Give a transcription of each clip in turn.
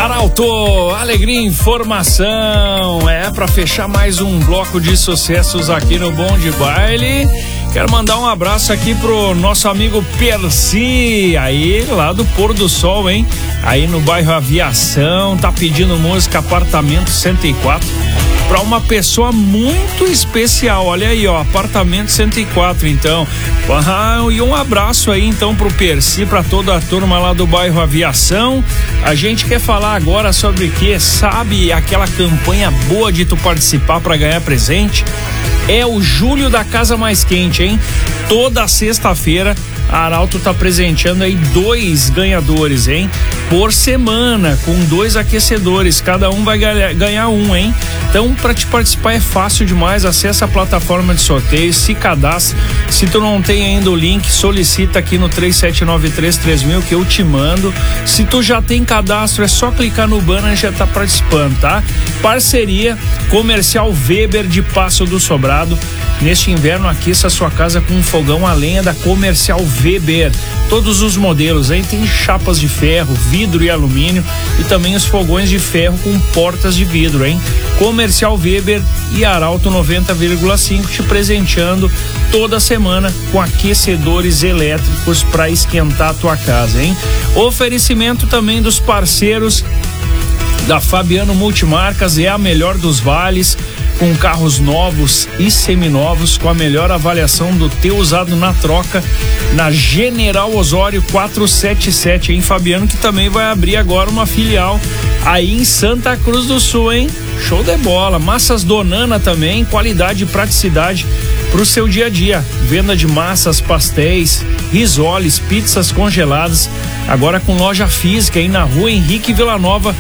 Arauto, alegria e informação. É para fechar mais um bloco de sucessos aqui no Bom de Baile. Quero mandar um abraço aqui pro nosso amigo Percy, aí lá do Pôr do Sol, hein? Aí no bairro Aviação, tá pedindo música Apartamento 104 para uma pessoa muito especial. Olha aí, ó, Apartamento 104, então. E um abraço aí então pro Percy, para toda a turma lá do bairro Aviação. A gente quer falar agora sobre o que? Sabe aquela campanha boa de tu participar para ganhar presente? É o Julho da Casa Mais Quente, hein? Toda sexta-feira a Arauto tá presenteando aí 2 ganhadores, hein? Por semana, com 2 aquecedores, cada um vai ganhar um, hein? Então, para te participar é fácil demais, acessa a plataforma de sorteio, se cadastra. Se tu não tem ainda o link, solicita aqui no 37933000 que eu te mando. Se tu já tem cadastro, é só clicar no banner e já tá participando, tá? Parceria Comercial Weber de Passo do Sobrado. Neste inverno, aqueça a sua casa com um fogão a lenha da Comercial Weber. Todos os modelos, aí tem chapas de ferro, vidro e alumínio e também os fogões de ferro com portas de vidro, hein? Comercial Weber e Arauto 90,5 te presenteando toda semana com aquecedores elétricos para esquentar a tua casa, hein? Oferecimento também dos parceiros da Fabiano Multimarcas, é a melhor dos vales, com carros novos e seminovos, com a melhor avaliação do teu usado na troca, na General Osório 477 em Fabiano, que também vai abrir agora uma filial aí em Santa Cruz do Sul, hein? Show de bola. Massas Donana também, qualidade e praticidade pro seu dia a dia. Venda de massas, pastéis, risoles, pizzas congeladas, agora com loja física aí na rua Henrique Villanova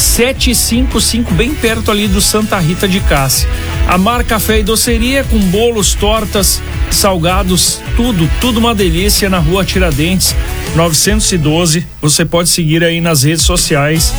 755, bem perto ali do Santa Rita de Cássia. Amar Café e Doceria, com bolos, tortas, salgados, tudo uma delícia, na rua Tiradentes 912. Você pode seguir aí nas redes sociais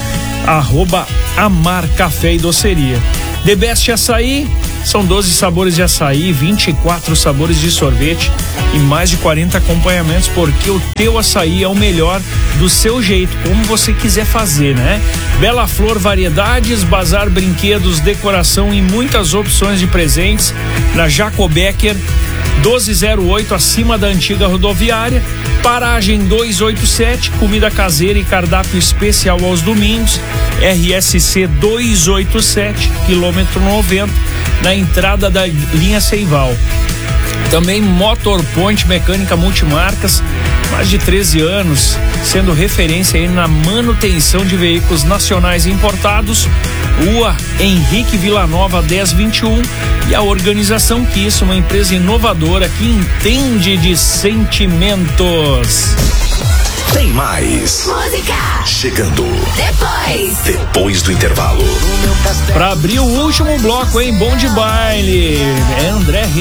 @Amar Café e Doceria. The Best Açaí, são 12 sabores de açaí, 24 sabores de sorvete e mais de 40 acompanhamentos, porque o teu açaí é o melhor do seu jeito, como você quiser fazer, né? Bela Flor Variedades, bazar, brinquedos, decoração e muitas opções de presentes na Jacobecker 1208, acima da antiga rodoviária. Paragem 287, comida caseira e cardápio especial aos domingos. RSC 287, quilômetro 90, na entrada da linha Seival. Também Motorpoint Mecânica Multimarcas, mais de 13 anos, sendo referência aí na manutenção de veículos nacionais e importados. Rua Henrique Villanova 1021, e a Organização Kiss, uma empresa inovadora que entende de sentimentos. Tem mais música chegando depois do intervalo. Para abrir o último bloco, hein? Bom de Baile, é André